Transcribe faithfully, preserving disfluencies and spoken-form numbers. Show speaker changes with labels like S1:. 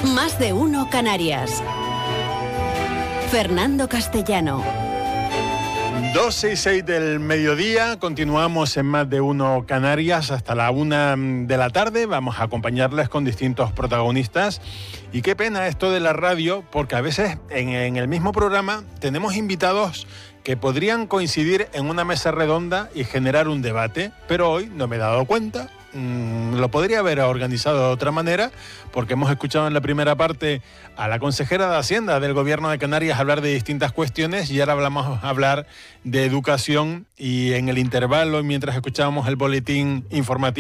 S1: Más de uno Canarias. Fernando Castellano.
S2: doce y seis del mediodía, continuamos en Más de uno Canarias hasta la una de la tarde. Vamos a acompañarles con distintos protagonistas. Y qué pena esto de la radio, porque a veces en, en el mismo programa tenemos invitados que podrían coincidir en una mesa redonda y generar un debate, pero hoy no me he dado cuenta. Mm, lo podría haber organizado de otra manera, porque hemos escuchado en la primera parte a la consejera de Hacienda del Gobierno de Canarias hablar de distintas cuestiones y ahora vamos a hablar de educación, y en el intervalo, mientras escuchábamos el boletín informativo,